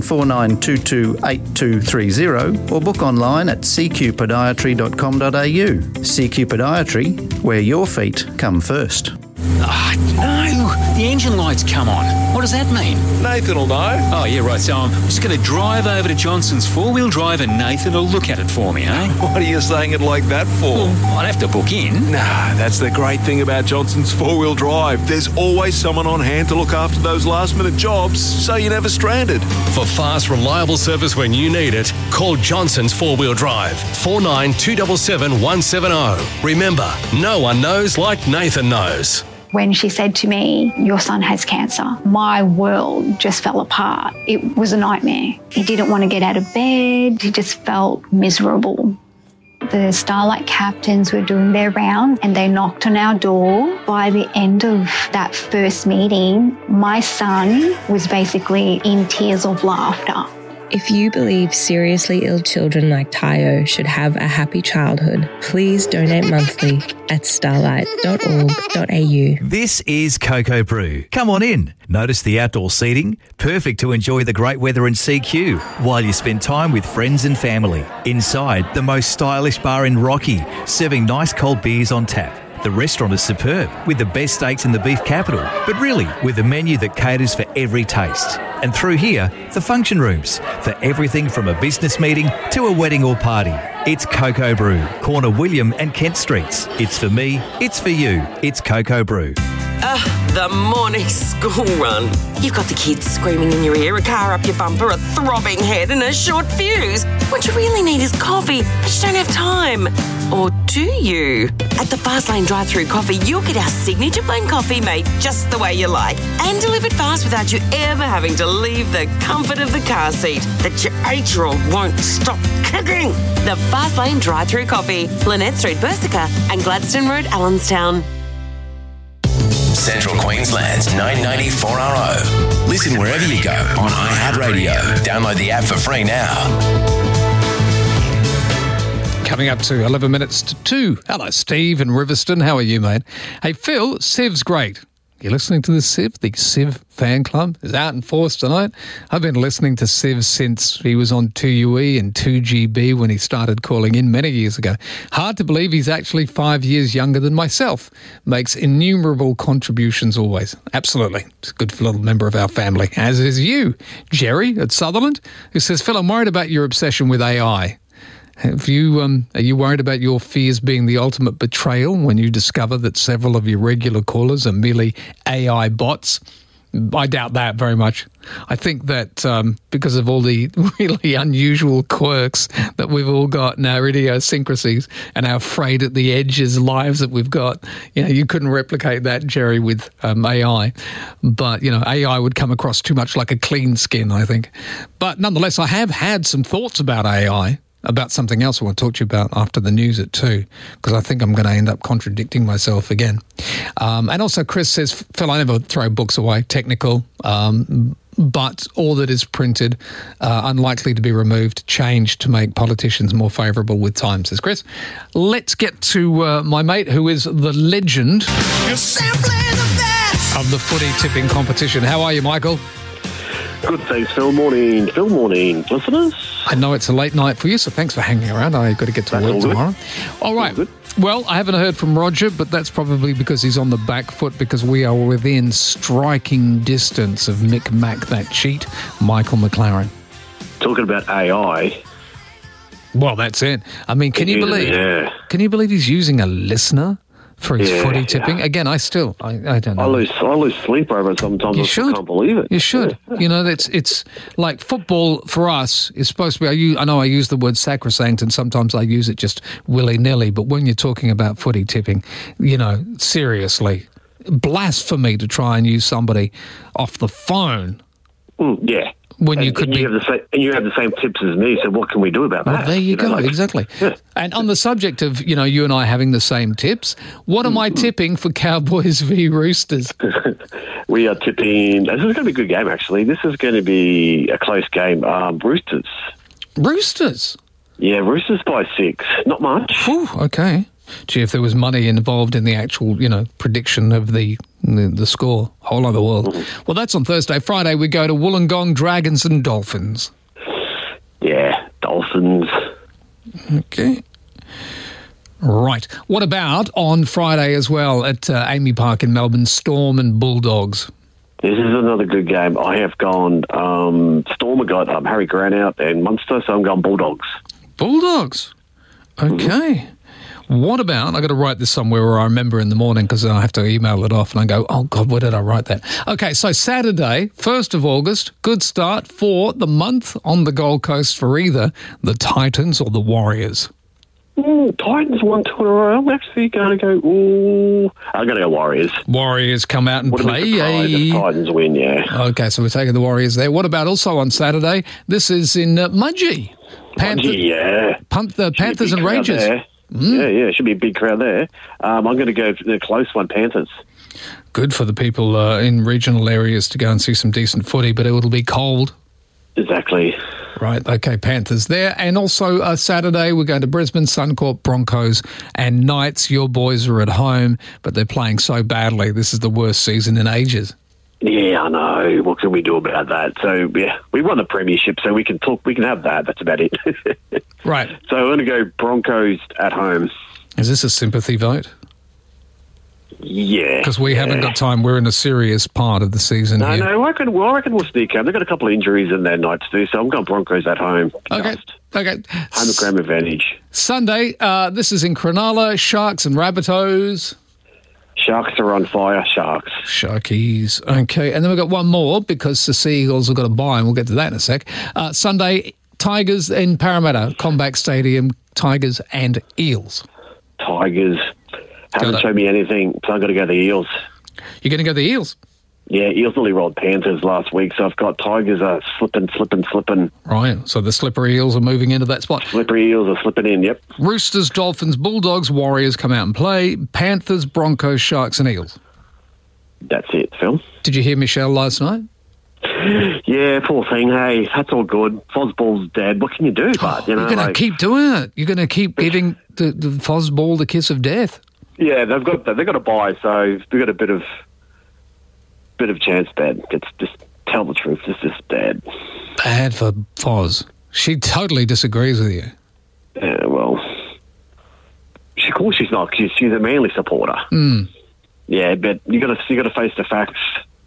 49228230 or book online at cqpodiatry.com.au. CQ Podiatry, where your feet come first. No, the engine light's come on. What does that mean? Nathan will know. Oh, yeah, right. So I'm just going to drive over to Johnson's four-wheel drive and Nathan will look at it for me, eh? What are you saying it like that for? Well, I'd have to book in. Nah, that's the great thing about Johnson's four-wheel drive. There's always someone on hand to look after those last-minute jobs, so you're never stranded. For fast, reliable service when you need it, call Johnson's four-wheel drive, 49277170. Remember, no one knows like Nathan knows. When she said to me, "Your son has cancer," my world just fell apart. It was a nightmare. He didn't want to get out of bed. He just felt miserable. The Starlight captains were doing their rounds and they knocked on our door. By the end of that first meeting, my son was basically in tears of laughter. If you believe seriously ill children like Tayo should have a happy childhood, please donate monthly at starlight.org.au. This is Cocoa Brew. Come on in. Notice the outdoor seating, perfect to enjoy the great weather in CQ while you spend time with friends and family. Inside, the most stylish bar in Rocky, serving nice cold beers on tap. The restaurant is superb, with the best steaks in the beef capital, but really with a menu that caters for every taste. And through here, the function rooms, for everything from a business meeting to a wedding or party. It's Cocoa Brew, corner William and Kent Streets. It's for me, it's for you, it's Cocoa Brew. The morning school run. You've got the kids screaming in your ear, a car up your bumper, a throbbing head and a short fuse. What you really need is coffee, but you don't have time. Or do you? At the Fastlane drive-thru coffee, you'll get our signature blend coffee made just the way you like and delivered fast without you ever having to leave the comfort of the car seat that your 8-year-old won't stop kicking. The Fastlane drive-thru coffee, Lynette Street, Bersica and Gladstone Road, Allenstown. Central Queensland's 990 4RO. Listen wherever you go on iHeartRadio. Download the app for free now. Coming up to 11 minutes to 2. Hello, Steve in Riverston. How are you, mate? Hey, Phil, Civ's great. You're listening to the Civ? The Civ fan club is out in force tonight. I've been listening to Civ since he was on 2UE and 2GB when he started calling in many years ago. Hard to believe he's actually 5 years younger than myself. Makes innumerable contributions always. Absolutely. He's a good little member of our family, as is you, Jerry at Sutherland, who says, Phil, I'm worried about your obsession with AI. Are you worried about your fears being the ultimate betrayal when you discover that several of your regular callers are merely AI bots? I doubt that very much. I think that because of all the really unusual quirks that we've all got and our idiosyncrasies and our frayed at the edges lives that we've got, you couldn't replicate that, Jerry, with AI. But, AI would come across too much like a clean skin, I think. But nonetheless, I have had some thoughts about AI. About something else I want to talk to you about after the news at 2, because I think I'm going to end up contradicting myself again. And also Chris says, Phil, I never throw books away, technical, but all that is printed, unlikely to be removed, changed to make politicians more favourable with time, says Chris. Let's get to my mate, who is the legend of the footy tipping competition. How are you, Michael? Good, thanks, Phil. Morning, Phil. Morning, listeners. I know it's a late night for you, so thanks for hanging around. I've got to get to work tomorrow. All right. Well, I haven't heard from Roger, but that's probably because he's on the back foot, because we are within striking distance of Mick Mac, that cheat, Michael McLaren. Talking about AI. Well, that's it. I mean, can you believe? Yeah. Can you believe he's using a listener for his footy tipping? Again, I don't know. I lose sleep over it sometimes. I can't believe it. You should. Yeah. It's like football for us is supposed to be, I know I use the word sacrosanct and sometimes I use it just willy-nilly, but when you're talking about footy tipping, seriously, blasphemy to try and use somebody off the phone. Yeah. When you have the same tips as me, so what can we do about that? Well, there you go, exactly. Yeah. And on the subject of, you and I having the same tips, what am I tipping for Cowboys v Roosters? We are tipping, this is going to be a good game, actually. This is going to be a close game. Roosters. Roosters? Yeah, Roosters by 6. Not much. Whew, okay. Gee, if there was money involved in the actual, prediction of the score, whole other world. Mm-hmm. Well, that's on Thursday. Friday, we go to Wollongong, Dragons and Dolphins. Yeah, Dolphins. Okay. Right. What about on Friday as well at Amy Park in Melbourne, Storm and Bulldogs? This is another good game. I have gone, Storm have got Harry Grant out and Munster, so I'm going Bulldogs. Bulldogs? Okay. Mm-hmm. What about, I've got to write this somewhere where I remember in the morning because I have to email it off and I go, oh God, where did I write that? Okay, so Saturday, 1st of August, good start for the month on the Gold Coast for either the Titans or the Warriors. Titans 1-2 in a row. I'm actually going to go, I'm going to go Warriors. Warriors come out and play. If Titans win, yeah. Okay, so we're taking the Warriors there. What about also on Saturday? This is in Mudgee. Mudgee, yeah. The Panthers and Rangers. There. Yeah, should be a big crowd there. I'm going to go for the close one, Panthers. Good for the people in regional areas to go and see some decent footy, but it'll be cold. Exactly. Right, okay, Panthers there. And also Saturday, we're going to Brisbane, Suncorp, Broncos and Knights. Your boys are at home, but they're playing so badly. This is the worst season in ages. Yeah, I know. What can we do about that? So, yeah, we won the premiership, so we can have that. That's about it. Right. So I'm going to go Broncos at home. Is this a sympathy vote? Yeah. Because we haven't got time. We're in a serious part of the season here. No, I reckon we'll sneak out. They've got a couple of injuries in their Knights too, so I'm going Broncos at home. Okay. Home ground advantage. Sunday, this is in Cronulla, Sharks and Rabbitohs. Sharks are on fire, Sharks. Sharkies. Okay, and then we've got one more because the Sea Eagles have got a bye, and we'll get to that in a sec. Sunday, Tigers in Parramatta, Combank Stadium, Tigers and Eels. Tigers. Haven't shown me anything, so I've got to go the Eels. You're going to go the Eels? Yeah, Eels nearly rolled Panthers last week, so I've got Tigers are slipping. Right, so the slippery Eels are moving into that spot. Slippery Eels are slipping in, yep. Roosters, Dolphins, Bulldogs, Warriors come out and play. Panthers, Broncos, Sharks and Eels. That's it, Phil. Did you hear Michelle last night? Yeah, poor thing. Hey, that's all good. Fozball's dead. What can you do? But, you're going to keep doing it. You're going to keep giving the Fozball the kiss of death. Yeah, they've got a bye, so they've got a bit of chance bad. It's just tell the truth. It's just bad. Bad for Foz. She totally disagrees with you. Yeah, well, of course she's not. She's a Manly supporter. Mm. Yeah, but you got to face the facts.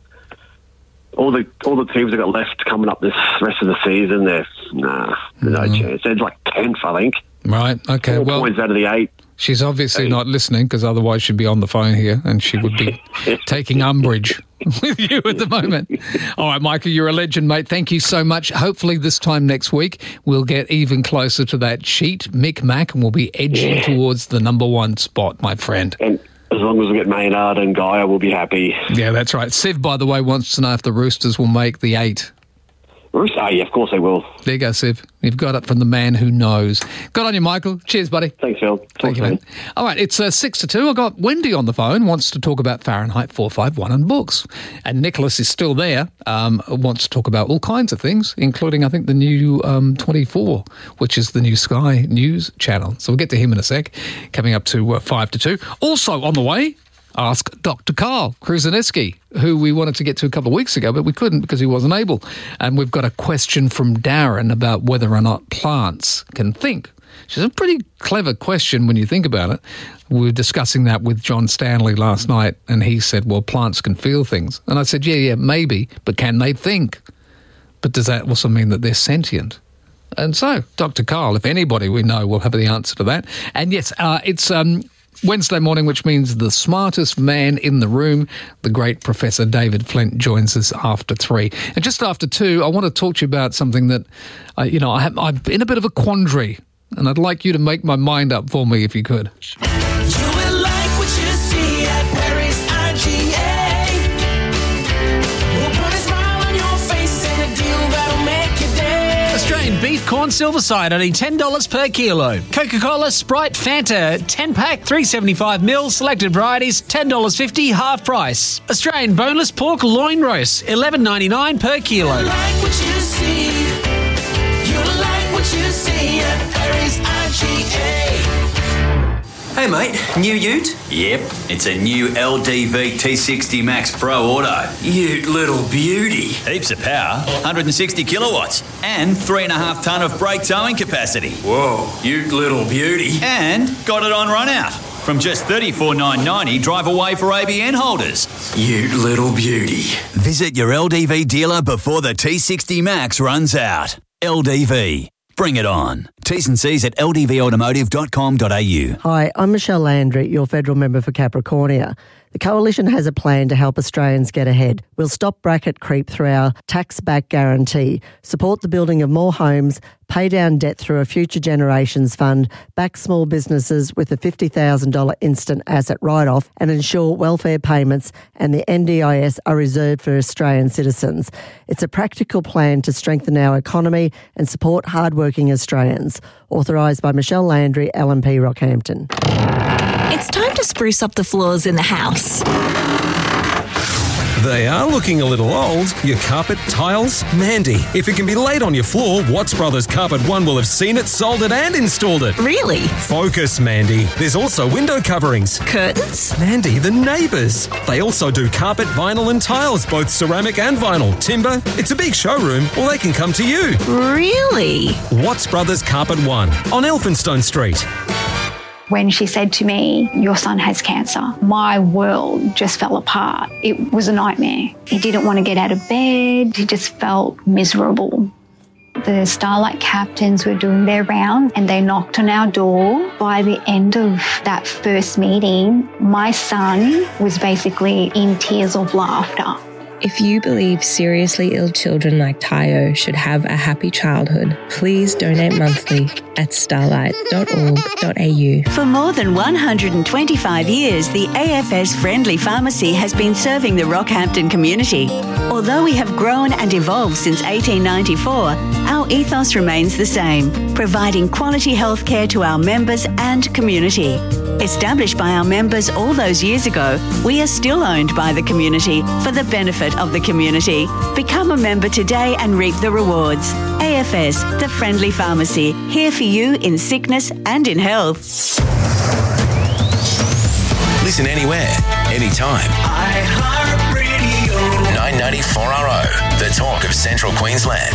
All the teams that got left coming up this rest of the season, there's no chance. They're like 10th, I think. Right. Okay. 4 points out of the 8. She's obviously not listening because otherwise she'd be on the phone here and she would be taking umbrage with you at the moment. All right, Michael, you're a legend, mate. Thank you so much. Hopefully this time next week we'll get even closer to that sheet, Mick-Mac, and we'll be edging towards the number 1 spot, my friend. And as long as we get Maynard and Gaia, we'll be happy. Yeah, that's right. Siv, by the way, wants to know if the Roosters will make the 8. Yeah, of course they will. There you go, Siv. You've got it from the man who knows. Good on you, Michael. Cheers, buddy. Thanks, Phil. Thank you, man. All right, it's 6-2. I've got Wendy on the phone, wants to talk about Fahrenheit 451 and books. And Nicholas is still there, wants to talk about all kinds of things, including, I think, the new 24, which is the new Sky News channel. So we'll get to him in a sec, coming up to 5-2. Also on the way, ask Dr. Carl Kruzaneski, who we wanted to get to a couple of weeks ago, but we couldn't because he wasn't able. And we've got a question from Darren about whether or not plants can think. Which is a pretty clever question when you think about it. We were discussing that with John Stanley last night, and he said, well, plants can feel things. And I said, yeah, maybe, but can they think? But does that also mean that they're sentient? And so, Dr. Carl, if anybody we know, will have the answer to that. And yes, it's Wednesday morning, which means the smartest man in the room, the great Professor David Flint, joins us after 3. And just after 2, I want to talk to you about something that, I'm in a bit of a quandary, and I'd like you to make my mind up for me if you could. You will like what you see at Perry's IGA. We'll put a smile on your face and a deal that'll make your day. Australian beef corn silverside only $10 per kilo. Coca-Cola, Sprite, Fanta 10-pack 375 ml, selected varieties $10.50 half price. Australian boneless pork loin roast $11.99 per kilo. You like what you see. You like what you see at Perry's IGA. Hey mate, new ute? Yep, it's a new LDV T60 Max Pro Auto. Ute little beauty. Heaps of power, 160 kilowatts, and 3.5 tonne of brake towing capacity. Whoa, ute little beauty. And got it on run out. From just $34,990 drive away for ABN holders. Ute little beauty. Visit your LDV dealer before the T60 Max runs out. LDV. Bring it on. T's and C's at ldvautomotive.com.au. Hi, I'm Michelle Landry, your federal member for Capricornia. The Coalition has a plan to help Australians get ahead. We'll stop bracket creep through our tax-back guarantee, support the building of more homes, pay down debt through a Future Generations Fund, back small businesses with a $50,000 instant asset write-off, and ensure welfare payments and the NDIS are reserved for Australian citizens. It's a practical plan to strengthen our economy and support hard-working Australians. Authorised by Michelle Landry, LNP Rockhampton. It's time to spruce up the floors in the house. They are looking a little old. Your carpet, tiles? Mandy, if it can be laid on your floor, Watts Brothers Carpet One will have seen it, sold it and installed it. Really? Focus, Mandy. There's also window coverings. Curtains? Mandy, the neighbours. They also do carpet, vinyl and tiles, both ceramic and vinyl. Timber. It's a big showroom, or they can come to you. Really? Watts Brothers Carpet One on Elphinstone Street. When she said to me, your son has cancer, my world just fell apart. It was a nightmare. He didn't want to get out of bed. He just felt miserable. The Starlight captains were doing their rounds and they knocked on our door. By the end of that first meeting, my son was basically in tears of laughter. If you believe seriously ill children like Tayo should have a happy childhood, please donate monthly at starlight.org.au. For more than 125 years, the AFS Friendly Pharmacy has been serving the Rockhampton community. Although we have grown and evolved since 1894, our ethos remains the same, providing quality healthcare to our members and community. Established by our members all those years ago, we are still owned by the community for the benefit of the community. Become a member today and reap the rewards. AFS, the Friendly Pharmacy, here for you in sickness and in health. Listen anywhere, anytime. iHeartRadio. 994RO, the talk of Central Queensland.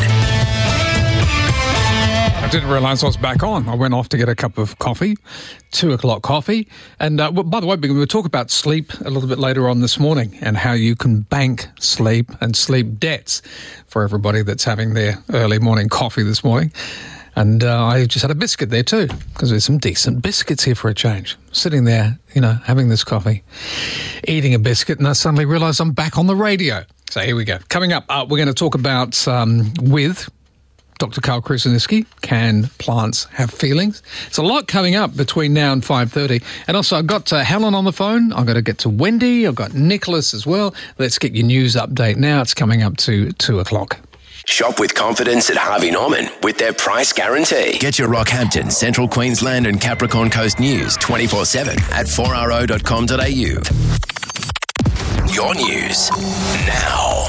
I didn't realise I was back on. I went off to get a cup of coffee, 2 o'clock coffee. And by the way, we're going to talk about sleep a little bit later on this morning and how you can bank sleep and sleep debts for everybody that's having their early morning coffee this morning. And I just had a biscuit there too, because there's some decent biscuits here for a change. Sitting there, having this coffee, eating a biscuit, and I suddenly realised I'm back on the radio. So here we go. Coming up, we're going to talk about with Dr. Carl Kruseniski, can plants have feelings? It's a lot coming up between now and 5:30. And also I've got Helen on the phone. I've got to get to Wendy. I've got Nicholas as well. Let's get your news update now. It's coming up to 2 o'clock. Shop with confidence at Harvey Norman with their price guarantee. Get your Rockhampton, Central Queensland and Capricorn Coast news 24/7 at 4ro.com.au. Your news now.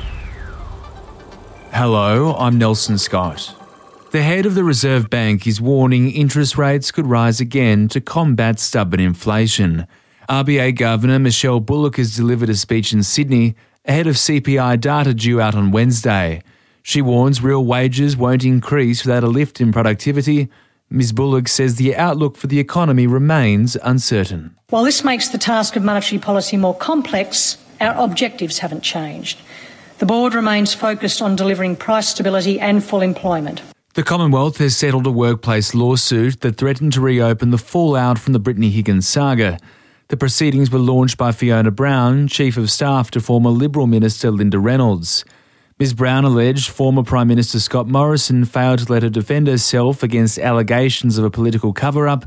Hello, I'm Nelson Scott. The head of the Reserve Bank is warning interest rates could rise again to combat stubborn inflation. RBA Governor Michelle Bullock has delivered a speech in Sydney ahead of CPI data due out on Wednesday. She warns real wages won't increase without a lift in productivity. Ms Bullock says the outlook for the economy remains uncertain. While this makes the task of monetary policy more complex, our objectives haven't changed. The board remains focused on delivering price stability and full employment. The Commonwealth has settled a workplace lawsuit that threatened to reopen the fallout from the Brittany Higgins saga. The proceedings were launched by Fiona Brown, Chief of Staff to former Liberal Minister Linda Reynolds. Ms Brown alleged former Prime Minister Scott Morrison failed to let her defend herself against allegations of a political cover-up.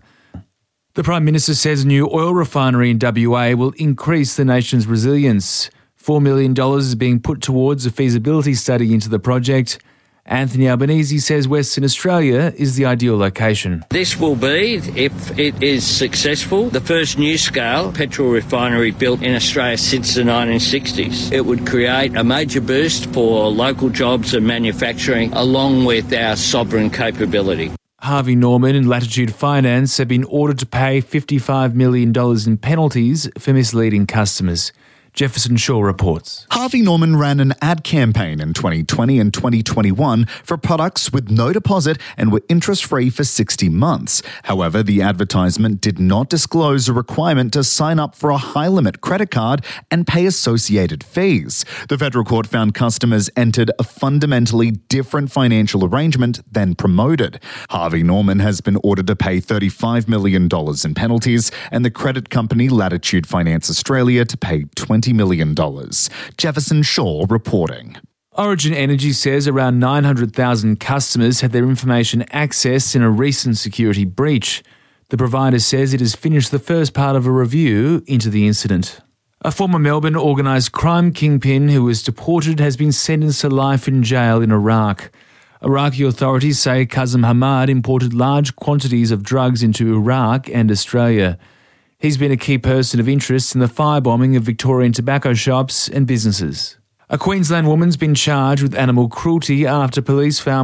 The Prime Minister says a new oil refinery in WA will increase the nation's resilience. $4 million is being put towards a feasibility study into the project. Anthony Albanese says Western Australia is the ideal location. This will be, if it is successful, the first new-scale petrol refinery built in Australia since the 1960s. It would create a major boost for local jobs and manufacturing, along with our sovereign capability. Harvey Norman and Latitude Finance have been ordered to pay $55 million in penalties for misleading customers. Jefferson Shaw reports. Harvey Norman ran an ad campaign in 2020 and 2021 for products with no deposit and were interest-free for 60 months. However, the advertisement did not disclose a requirement to sign up for a high-limit credit card and pay associated fees. The federal court found customers entered a fundamentally different financial arrangement than promoted. Harvey Norman has been ordered to pay $35 million in penalties and the credit company Latitude Finance Australia to pay $20 million. Jefferson Shaw reporting. Origin Energy says around 900,000 customers had their information accessed in a recent security breach. The provider says it has finished the first part of a review into the incident. A former Melbourne organised crime kingpin who was deported has been sentenced to life in jail in Iraq. Iraqi authorities say Qasem Hamad imported large quantities of drugs into Iraq and Australia. He's been a key person of interest in the firebombing of Victorian tobacco shops and businesses. A Queensland woman's been charged with animal cruelty after police found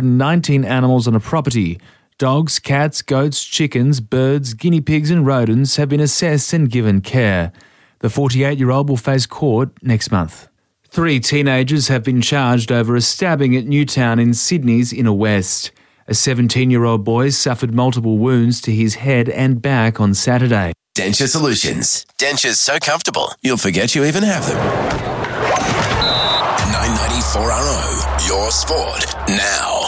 119 animals on a property. Dogs, cats, goats, chickens, birds, guinea pigs and rodents have been assessed and given care. The 48-year-old will face court next month. 3 teenagers have been charged over a stabbing at Newtown in Sydney's Inner West. A 17-year-old boy suffered multiple wounds to his head and back on Saturday. Denture Solutions. Dentures so comfortable, you'll forget you even have them. 994RO, your sport now.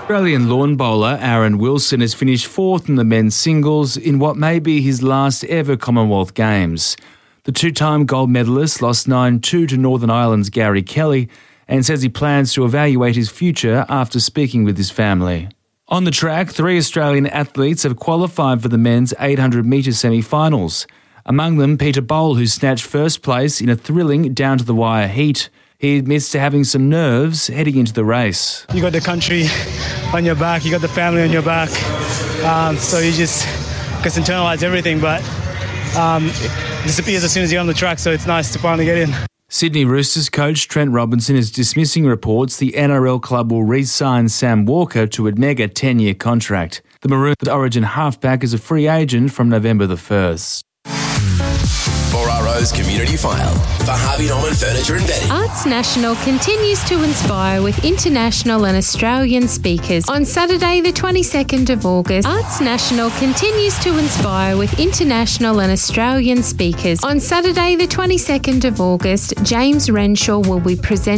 Australian lawn bowler Aaron Wilson has finished fourth in the men's singles in what may be his last ever Commonwealth Games. The two-time gold medalist lost 9-2 to Northern Ireland's Gary Kelly and says he plans to evaluate his future after speaking with his family. On the track, 3 Australian athletes have qualified for the men's 800-metre semi-finals. Among them, Peter Bowl, who snatched first place in a thrilling down-to-the-wire heat. He admits to having some nerves heading into the race. You got the country on your back, you got the family on your back, so you just internalise everything, but it disappears as soon as you're on the track, so it's nice to finally get in. Sydney Roosters coach Trent Robinson is dismissing reports the NRL club will re-sign Sam Walker to a mega 10-year contract. The Maroon Origin halfback is a free agent from November the 1st. 4RO's Community File for Harvey Norman Furniture and Bedding. Arts National continues to inspire with international and Australian speakers. On Saturday the 22nd of August, Arts National continues to inspire with international and Australian speakers. On Saturday the 22nd of August, James Renshaw will be presenting